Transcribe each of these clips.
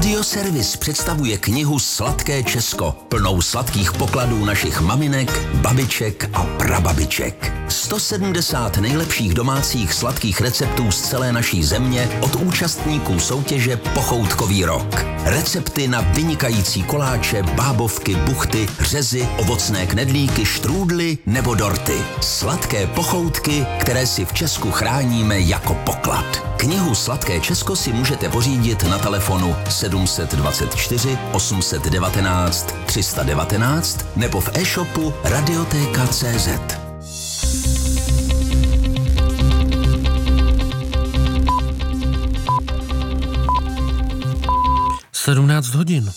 Radioservis představuje knihu Sladké Česko, plnou sladkých pokladů našich maminek, babiček a prababiček. 170 nejlepších domácích sladkých receptů z celé naší země od účastníků soutěže Pochoutkový rok. Recepty na vynikající koláče, bábovky, buchty, řezy, ovocné knedlíky, štrůdly nebo dorty. Sladké pochoutky, které si v Česku chráníme jako poklad. Knihu Sladké Česko si můžete pořídit na telefonu 724 819 319 nebo v e-shopu Radioteka.cz. 17 hodin.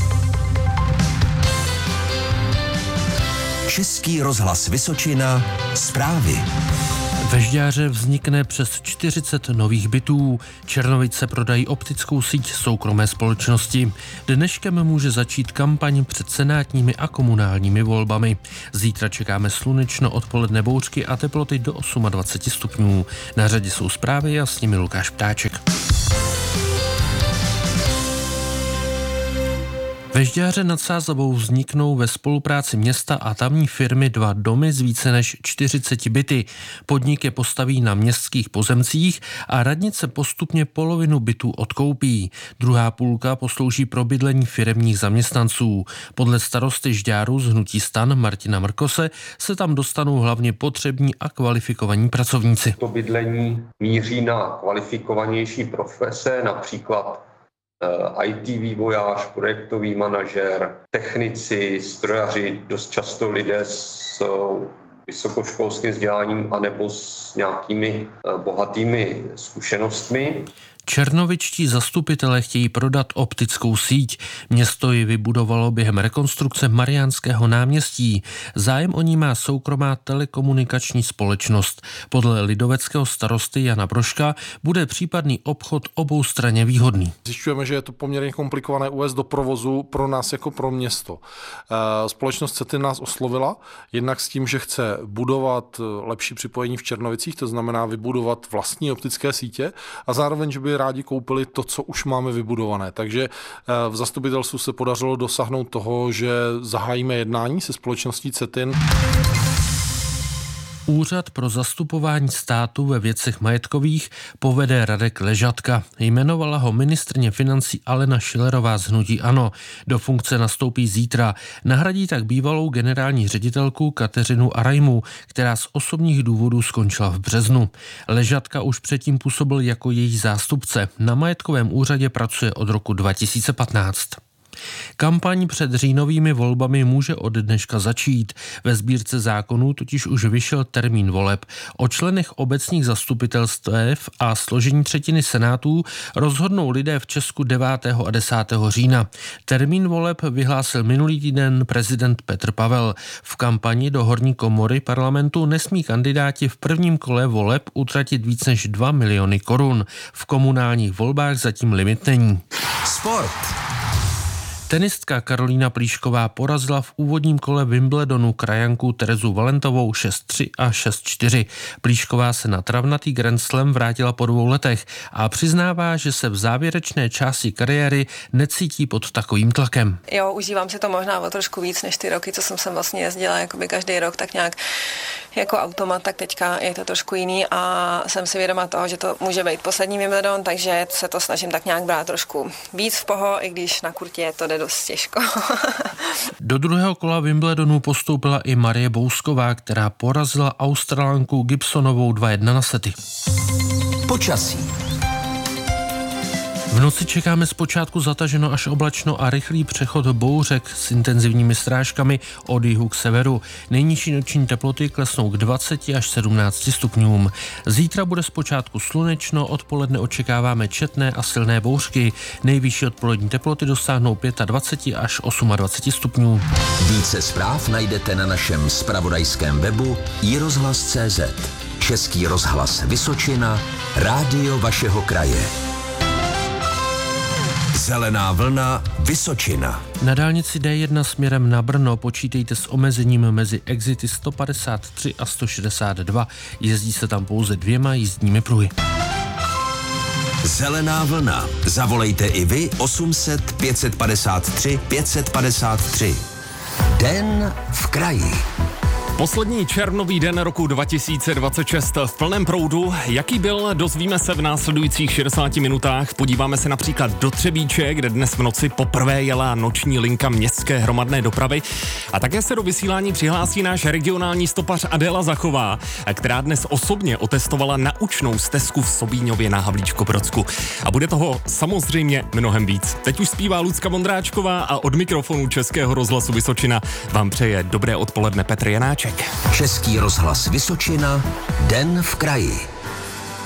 Český rozhlas Vysočina, zprávy. Ve Žďáře vznikne přes 40 nových bytů. Černovice prodají optickou síť soukromé společnosti. Dneškem může začít kampaň před senátními a komunálními volbami. Zítra čekáme slunečno, odpoledne bouřky a teploty do 28 stupňů. Na řadě jsou zprávy a s nimi Lukáš Ptáček. Ve Žďáře nad Sázavou vzniknou ve spolupráci města a tamní firmy 2 domy s více než 40 byty. Podnik je postaví na městských pozemcích a radnice postupně polovinu bytů odkoupí. Druhá půlka poslouží pro bydlení firemních zaměstnanců. Podle starosty Žďáru z hnutí STAN Martina Mrkose se tam dostanou hlavně potřební a kvalifikovaní pracovníci. To bydlení míří na kvalifikovanější profese, například IT vývojář, projektový manažer, technici, strojaři, dost často lidé s vysokoškolským vzděláním anebo s nějakými bohatými zkušenostmi. Černovičtí zastupitelé chtějí prodat optickou síť. Město ji vybudovalo během rekonstrukce Mariánského náměstí. Zájem o ní má soukromá telekomunikační společnost. Podle lidoveckého starosty Jana Brožka bude případný obchod oboustranně výhodný. Zjišťujeme, že je to poměrně komplikované uvést do provozu pro nás jako pro město. Společnost CETIN nás oslovila, jednak s tím, že chce budovat lepší připojení v Černovicích, to znamená vybudovat vlastní optické sítě a zároveň, že by rádi koupili to, co už máme vybudované. Takže v zastupitelstvu se podařilo dosáhnout toho, že zahájíme jednání se společností CETIN. Úřad pro zastupování státu ve věcech majetkových povede Radek Ležatka. Jmenovala ho ministryně financí Alena Schillerová z hnutí ANO. Do funkce nastoupí zítra. Nahradí tak bývalou generální ředitelku Kateřinu Arajmu, která z osobních důvodů skončila v březnu. Ležatka už předtím působil jako její zástupce. Na majetkovém úřadě pracuje od roku 2015. Kampaň před říjnovými volbami může od dneška začít. Ve sbírce zákonů totiž už vyšel termín voleb. O členech obecních zastupitelstev a složení třetiny senátů rozhodnou lidé v Česku 9. a 10. října. Termín voleb vyhlásil minulý týden prezident Petr Pavel. V kampani do horní komory parlamentu nesmí kandidáti v prvním kole voleb utratit víc než 2 miliony korun. V komunálních volbách zatím limit není. Sport. Tenistka Karolína Plíšková porazila v úvodním kole Wimbledonu krajanku Terezu Valentovou 6-3 a 6-4. Plíšková se na travnatý Grand Slam vrátila po 2 letech a přiznává, že se v závěrečné části kariéry necítí pod takovým tlakem. Jo, užívám si to možná o trošku víc než ty roky, co jsem sem vlastně jezdila jakoby každý rok, tak nějak jako automat, tak teďka je to trošku jiný a jsem si vědoma toho, že to může být poslední Wimbledon, takže se to snažím tak nějak brát trošku víc v poho, i když na kurtě to jde dost těžko. Do druhého kola Wimbledonu postoupila i Marie Bousková, která porazila Australanku Gibsonovou 2-1 na sety. Počasí. V noci čekáme zpočátku zataženo až oblačno a rychlý přechod bouřek s intenzivními srážkami od jihu k severu. Nejnižší noční teploty klesnou k 20 až 17 stupňům. Zítra bude zpočátku slunečno, odpoledne očekáváme četné a silné bouřky. Nejvyšší odpolední teploty dosáhnou 25 až 28 stupňů. Více zpráv najdete na našem zpravodajském webu iRozhlas.cz. Český rozhlas Vysočina, rádio vašeho kraje. Zelená vlna Vysočina. Na dálnici D1 směrem na Brno počítejte s omezením mezi exity 153 a 162. Jezdí se tam pouze 2 jízdními pruhy. Zelená vlna. Zavolejte i vy 800 553 553. Den v kraji. Poslední červnový den roku 2026 v plném proudu. Jaký byl, dozvíme se v následujících 60 minutách. Podíváme se například do Třebíče, kde dnes v noci poprvé jela noční linka městské hromadné dopravy. A také se do vysílání přihlásí náš regionální stopař Adéla Zachová, která dnes osobně otestovala naučnou stezku v Sobíňově na Havlíčkobrodsku. A bude toho samozřejmě mnohem víc. Teď už zpívá Lucka Vondráčková a od mikrofonu Českého rozhlasu Vysočina vám přeje dobré odpoledne Petr Janáček. Český rozhlas Vysočina, Den v kraji.